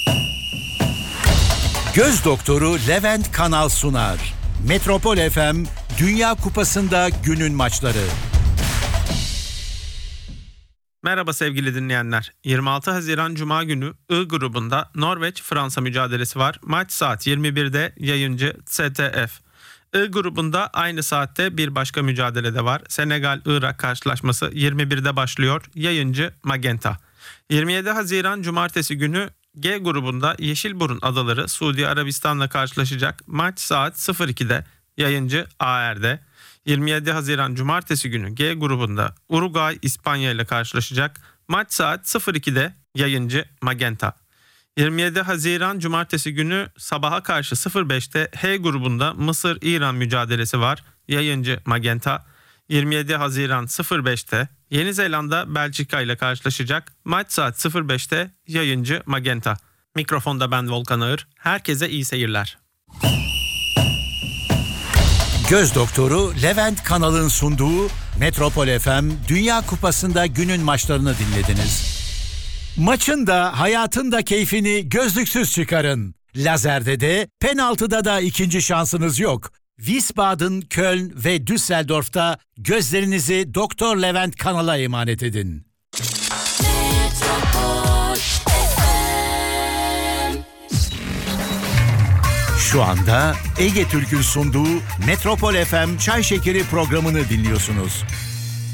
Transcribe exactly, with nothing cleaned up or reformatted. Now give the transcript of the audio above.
Göz doktoru Levent Kanal sunar. Metropol F M Dünya Kupası'nda günün maçları. Merhaba sevgili dinleyenler. yirmi altı Haziran Cuma günü I grubunda Norveç-Fransa mücadelesi var. Maç saat yirmi birde, yayıncı S T F. I grubunda aynı saatte bir başka mücadele de var. Senegal-Irak karşılaşması yirmi birde başlıyor. Yayıncı Magenta. yirmi yedi Haziran Cumartesi günü G grubunda Yeşilburun Adaları Suudi Arabistan'la karşılaşacak. Maç saat sıfır ikide, yayıncı A R'de. yirmi yedi Haziran Cumartesi günü G grubunda Uruguay İspanya ile karşılaşacak. Maç saat sıfır ikide, yayıncı Magenta. yirmi yedi Haziran Cumartesi günü sabaha karşı sıfır beşte H grubunda Mısır-İran mücadelesi var. Yayıncı Magenta. yirmi yedi Haziran sıfır beşte Yeni Zelanda Belçika ile karşılaşacak. Maç saat sıfır beşte, yayıncı Magenta. Mikrofonda ben Volkan Ağır. Herkese iyi seyirler. Göz doktoru Levent Kanal'ın sunduğu Metropol F M Dünya Kupası'nda günün maçlarını dinlediniz. Maçın da hayatın da keyfini gözlüksüz çıkarın. Lazerde de penaltıda da ikinci şansınız yok. Wiesbaden, Köln ve Düsseldorf'ta gözlerinizi Doktor Levent Kanal'a emanet edin. Şu anda Ege Türk'ün sunduğu Metropol F M Çay Şekeri programını dinliyorsunuz.